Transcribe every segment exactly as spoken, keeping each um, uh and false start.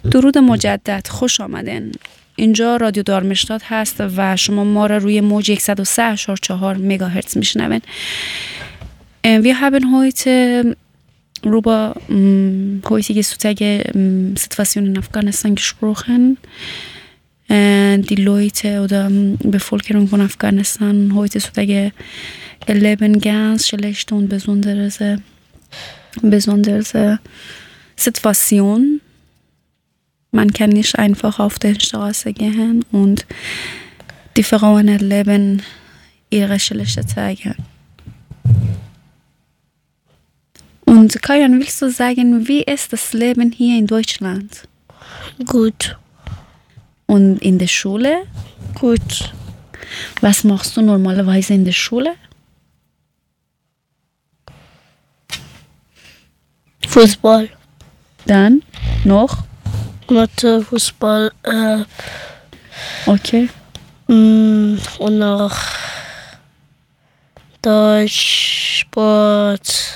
درود مجدد، خوش آمدین. اینجا رادیو دارمشتاد هست و شما ما را روی موج صد و سه و چهار مگاهرتز میشنوین. Vi haben heute über ähm, heutige sozusagen ähm, Situation in Afghanistan gesprochen. Äh, die Leute oder ähm, Bevölkerung von Afghanistan heute sozusagen erleben ganz schlechte und besondere, besondere Situation. Man kann nicht einfach auf der Straße gehen und die Frauen erleben ihre schlechten Tage. Und Kajan, willst du sagen, wie ist das Leben hier in Deutschland? Gut. Und in der Schule? Gut. Was machst du normalerweise in der Schule? Fußball. Dann noch? Mathe, Fußball, äh, Okay. mh, und noch Deutsch, Sport.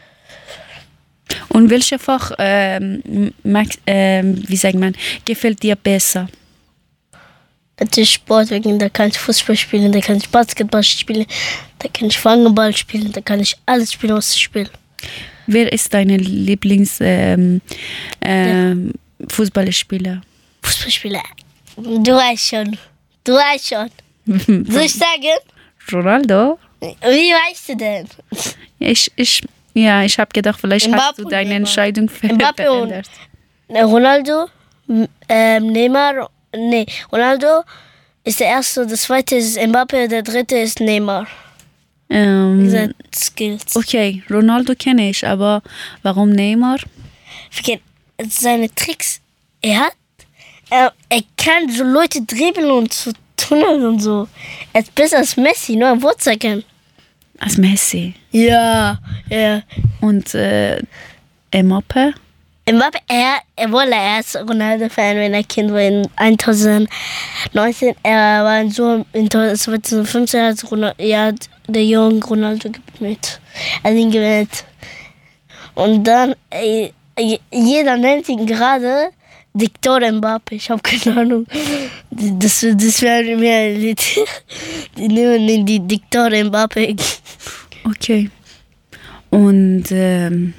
Und welches Fach, ähm, mag, ähm, wie sagt man, gefällt dir besser? Natürlich Sport, wegen da kann ich Fußball spielen, da kann ich Basketball spielen, da kann ich Fangball spielen, da kann ich alles spielen, was ich will. Wer ist dein Lieblings ähm, ähm, Fußballspieler? Fußballspieler. Du weißt schon. Du weißt schon. Soll ich sagen? Ronaldo? Wie weißt du denn? Ich, ich, ja, ich habe gedacht, vielleicht Mbappé hast du deine und Neymar. Entscheidung ver Mbappé und- verändert. Ronaldo, m- ähm, Neymar, nee, Ronaldo ist der erste, der zweite ist Mbappé, der dritte ist Neymar. Ähm, Diese Skills. okay, Ronaldo kenne ich, aber warum Neymar? Vergeht seine Tricks. Er hat, er, er kann so Leute dribbeln und so tunneln und so. Er ist besser als Messi, nur ein Wurzeln. Als Messi. Ja, ja. Und äh, Mbappé? Mbappé, er, er wollte erst Ronaldo-Fan, wenn er Kind war in zweitausendneunzehn. Er war so in zweitausendfünfzehn hat Ronaldo, ja, der junge Ronaldo mit. Er hat ihn gewählt. Und dann, äh, jeder nennt ihn gerade Diktor Mbappé. Ich habe keine Ahnung. Das, das wäre mir die nehmen ihn die Diktor Mbappé. Okay. Und ähm,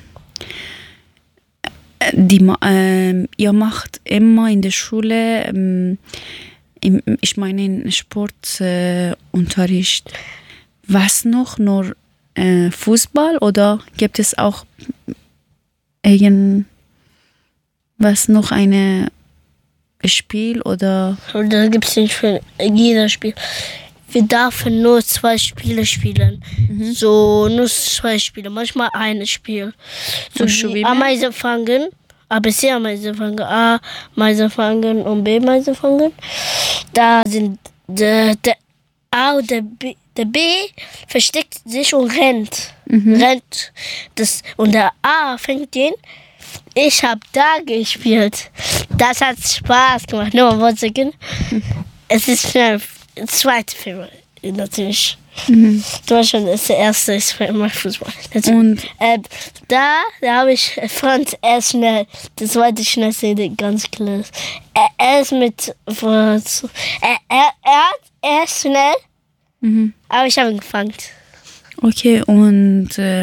die, ma- ähm, ihr macht immer in der Schule, ähm, im, ich meine in Sportunterricht, äh, Unterricht, was noch? Nur äh, Fußball oder gibt es auch irgendwas noch eine Spiel oder? Und da gibt es nicht für jeder Spiel. Wir dürfen nur zwei Spiele spielen. Mhm. So, nur zwei Spiele. Manchmal ein Spiel. So Und wie Schwimmen? Ameise fangen. A, B, C Ameise fangen. A, Meise fangen und B, Meise fangen. Da sind der, der A und der B. Der B versteckt sich und rennt. Mhm. Rennt. Das, und der A fängt den. Ich habe da gespielt. Das hat Spaß gemacht. Nur mal sagen. Es ist der zweite Film, natürlich. Mhm. Deutschland ist der erste, ist für immer Fußball. Natürlich. Und Äh, da da habe ich Franz, er ist schnell. Der zweite schnellste, ganz klar. Er, er ist mit Franz. Er, er, er, hat, er ist schnell, mhm. aber ich habe ihn gefangen. Okay, und äh,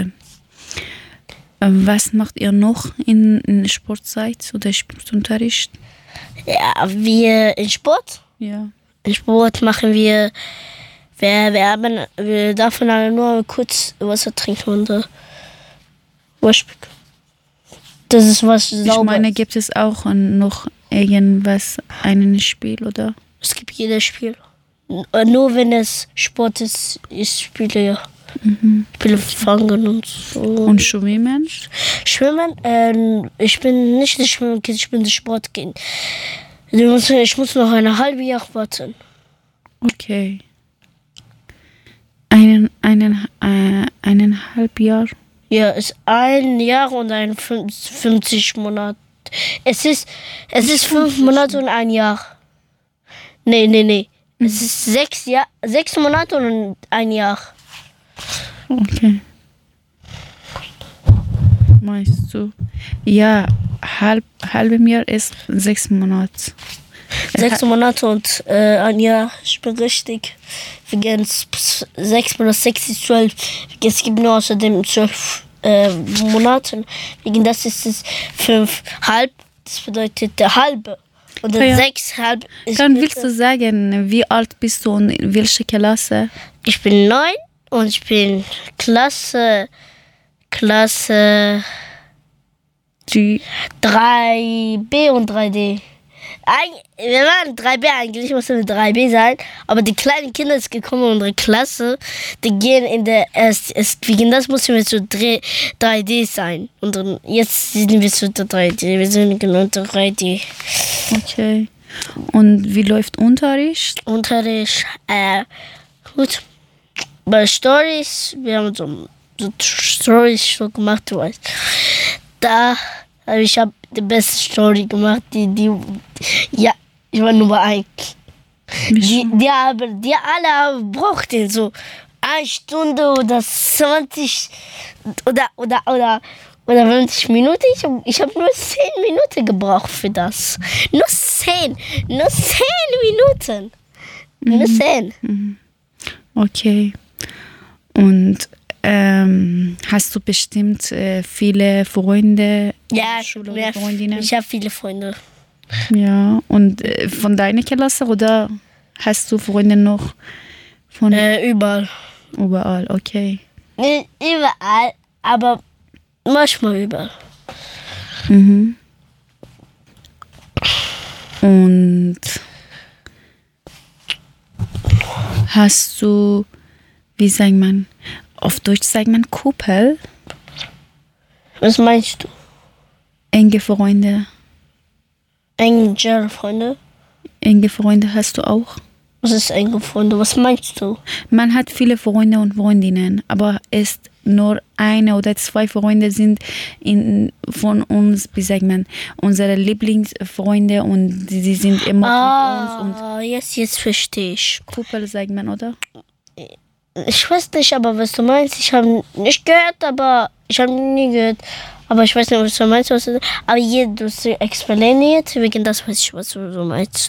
was macht ihr noch in, in Sportzeit oder Sportunterricht? Ja, wir in Sport. Ja. In Sport machen wir, wir, wir, haben, wir dürfen alle nur kurz Wasser trinken und äh, Waschbecken. Das ist was Ich sauber. meine, gibt es auch noch irgendwas, ein Spiel oder? Es gibt jedes Spiel. N- Nur wenn es Sport ist, ich spiele ja. Mhm. Ich spiele Fangen und so. Und Schwimmen? Schwimmen, ähm, ich bin nicht das Schwimmkind, ich bin das Sportkind. Ich muss, ich muss noch eine halbe Jahr warten. Okay. Einen, einen, äh, eineinhalb Jahr? Ja, es ist ein Jahr und ein fün- fünfzig Monate. Es ist, es ist fünf Monate und ein Jahr. Nee, nee, nee. Es ist sechs, Jahr, sechs Monate und ein Jahr. Okay. meinst du? Ja, halb, halbe Jahr ist sechs Monate. Sechs Monate und äh, ein Jahr, ich bin richtig. Wegen sechs minus sechs ist zwölf. Es gibt nur außerdem zwölf äh, Monate. Wegen das ist es fünf halb. Das bedeutet der halbe. Oder ja. sechs halb. Ist Dann willst du sagen, wie alt bist du und in welcher Klasse? Ich bin neun und ich bin Klasse, Klasse Die drei B und drei D. Eig wir waren drei B, eigentlich mussten wir drei B sein, aber die kleinen Kinder sind gekommen in unsere Klasse, die gehen in der erst, erst wegen das mussten wir zu drei D sein. Und dann, jetzt sind wir zu drei D, wir sind genau drei D. Okay. Und wie läuft Unterricht? Unterricht, äh, gut. Bei Stories, wir haben so, so Stories so gemacht, du weißt. Da habe ich hab die beste Story gemacht, die, die, ja, ich war Nummer eins. Die, die, haben, die alle brauchten so eine Stunde oder zwanzig oder, oder, oder, oder fünfzig Minuten. Ich habe ich hab nur zehn Minuten gebraucht für das. Nur zehn, nur zehn Minuten. Mhm. Nur zehn. Mhm. Okay. Und ähm, hast du bestimmt äh, viele Freunde? Ja, Schule mehr, oder Freundinnen? Ich habe viele Freunde. Ja, und äh, von deiner Klasse oder hast du Freunde noch von äh, überall? Überall, okay. Nicht überall, aber manchmal überall. Mhm. Und hast du, wie sagt man, auf Deutsch sagt man Kuppel? Was meinst du? Enge Freunde. Enge Freunde? Enge Freunde hast du auch? Was ist enge Freunde? Was meinst du? Man hat viele Freunde und Freundinnen, aber ist nur eine oder zwei Freunde sind in, von uns, wie sagt man, unsere Lieblingsfreunde und sie sind immer ah, mit uns. Ah, jetzt, jetzt verstehe ich. Kuppel sagt man, oder? Ich weiß nicht, aber was du meinst, ich habe nicht gehört, aber ich habe nie gehört. Aber ich weiß nicht, was du meinst. Was du, aber hier, du explaniert, wegen das weiß ich, was du so meinst.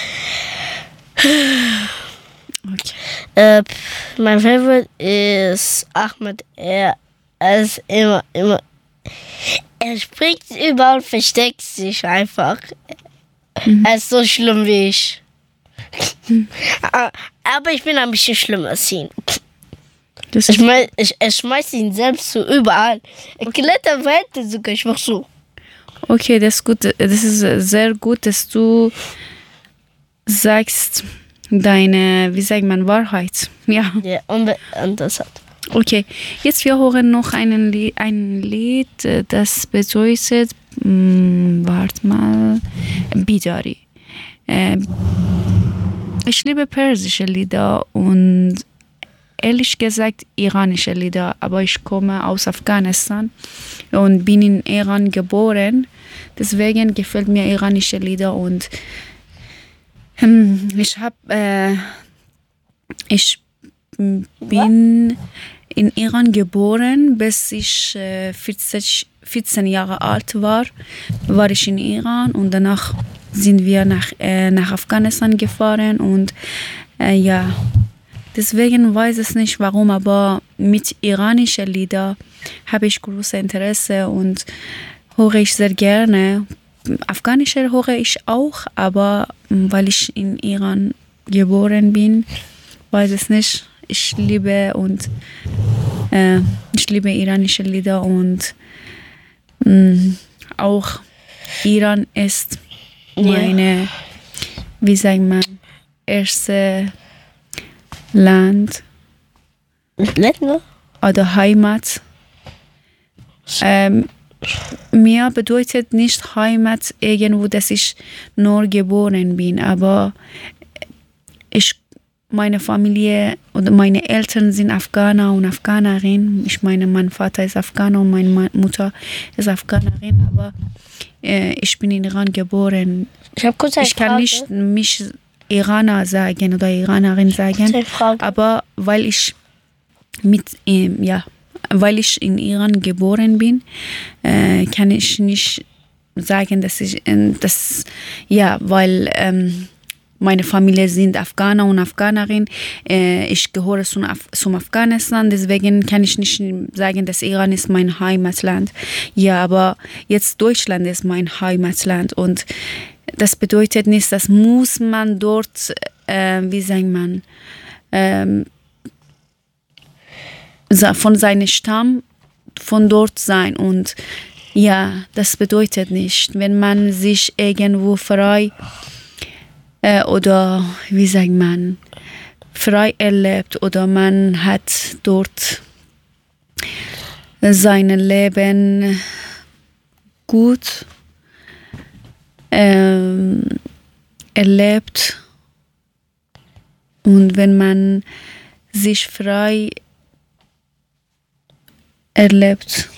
Okay. Äh, mein Favorite ist Ahmed. Er ist immer, immer. Er springt überall, versteckt sich einfach. Mhm. Er ist so schlimm wie ich. Mhm. Aber ich bin ein bisschen schlimmer als ihn. Das ich mein, ich, ich schmeiß ihn selbst so überall. Er okay. klettert weiter sogar, ich mach so. Okay, das ist gut. Das ist sehr gut, dass du sagst deine, wie sagt man, Wahrheit. Ja. Ja, und, und das hat. Okay, jetzt wir hören noch einen Lied, ein Lied, das bedeutet, mh, warte mal, Bidari. Äh, ich liebe persische Lieder und ehrlich gesagt iranische Lieder, aber ich komme aus Afghanistan und bin in Iran geboren. Deswegen gefällt mir iranische Lieder und hm, ich habe, äh, ich bin in Iran geboren, bis ich äh, vierzehn, vierzehn Jahre alt war, war ich in Iran und danach sind wir nach, äh, nach Afghanistan gefahren und äh, ja, deswegen weiß ich nicht warum, aber mit iranischen Liedern habe ich großes Interesse und höre ich sehr gerne. Afghanische höre ich auch, aber weil ich in Iran geboren bin, weiß ich nicht. Ich liebe und äh, ich liebe iranische Lieder und mh, auch Iran ist meine, ja. wie sagt man, erste Land Länder oder Heimat. Ähm, mir bedeutet nicht Heimat irgendwo, dass ich nur geboren bin, aber ich, meine Familie oder meine Eltern sind Afghaner und Afghanerin. Ich meine, mein Vater ist Afghaner und meine Mutter ist Afghanerin, aber äh, ich bin in Iran geboren. Ich, hab kurz eine ich kann Frage. nicht mich Iraner sagen oder Iranerin sagen, aber weil ich mit, ähm, ja, weil ich in Iran geboren bin, äh, kann ich nicht sagen, dass ich, äh, das, ja, weil ähm, meine Familie sind Afghaner und Afghanerin. Äh, ich gehöre zum, Af- zum Afghanistan, deswegen kann ich nicht sagen, dass Iran ist mein Heimatland. Ja, aber jetzt Deutschland ist mein Heimatland und das bedeutet nicht, dass muss man dort, äh, wie sagt man, ähm, von seinem Stamm von dort sein. Und ja, das bedeutet nicht, wenn man sich irgendwo frei äh, oder wie sagt man, frei erlebt oder man hat dort sein Leben gut ähm, erlebt und wenn man sich frei erlebt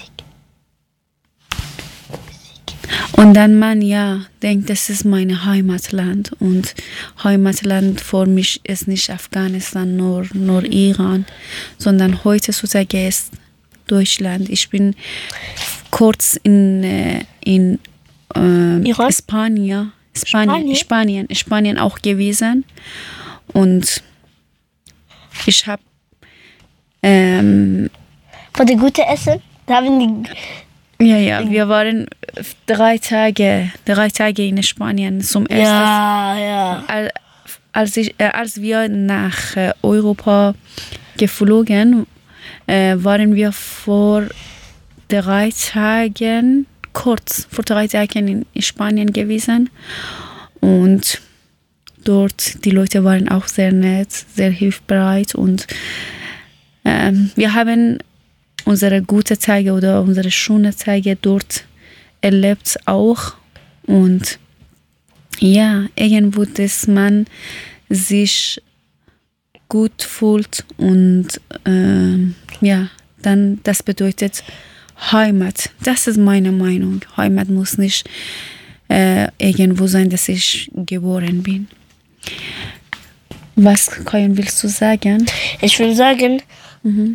und dann man ja denkt, das ist mein Heimatland und Heimatland für mich ist nicht Afghanistan, nur, nur Iran, sondern heutzutage ist Deutschland. Ich bin kurz in, äh, in äh, Spanien, Spanien, Spanien, Spanien auch gewesen und ich habe ähm, War die gute Essen? Da haben die ja, ja, wir waren drei Tage, drei Tage in Spanien zum ersten. Ja, ja. Als, als, ich, äh, als wir nach äh, Europa geflogen, äh, waren wir vor drei Tagen, kurz vor drei Tagen in Spanien gewesen und dort die Leute waren auch sehr nett, sehr hilfsbereit und ähm, wir haben unsere guten Tage oder unsere schönen Tage dort erlebt auch und ja, irgendwo, dass man sich gut fühlt und ähm, ja, dann das bedeutet Heimat. Das ist meine Meinung. Heimat muss nicht äh, irgendwo sein, dass ich geboren bin. Was Kajan willst du sagen? Ich will sagen, Mhm.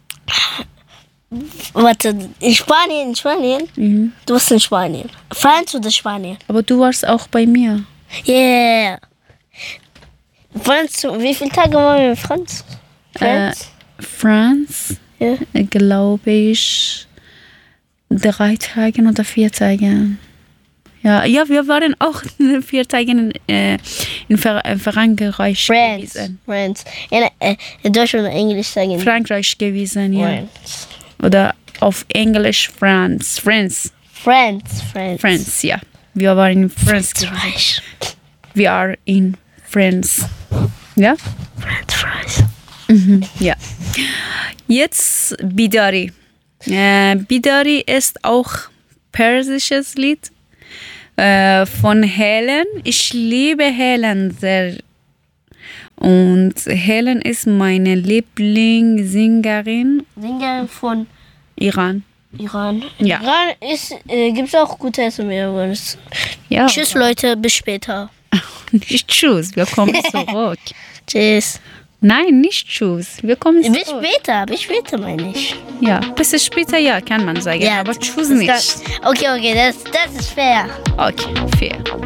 warte, in Spanien, in Spanien, Mhm. du warst in Spanien. Franz oder Spanien? Aber du warst auch bei mir. Yeah. Franz, wie viele Tage waren wir in Franz? Franz? Äh, France, Ja. äh, glaube ich, drei Tage oder vier Tage. Ja, ja, wir waren auch vier Tage in, äh, in Ver äh, Frankreich Franz. gewesen. Franz. In, äh, in Deutsch oder Englisch sagen. Frankreich gewesen, ja. Franz. Oder auf Englisch France. France. Franz. Franz. France, ja. Wir waren in France gewesen. Fries. We are in France. Ja? Franz Fries. Mhm, ja. Jetzt Bidari. Äh, Bidari ist auch persisches Lied äh, von Helen. Ich liebe Helen sehr. Und Helen ist meine Lieblingssängerin. Sänger von Iran. Iran. Ja. Iran ist, äh, gibt es auch gute Essen mehr. Ja. Tschüss Leute, bis später. Nicht tschüss, wir kommen zurück. Tschüss. Nein, nicht tschüss, wir kommen zurück. Bis später, bis später meine ich. Ja, bis später, ja, kann man sagen. Aber tschüss das nicht. kann- Okay, okay, das, das ist fair. Okay, fair.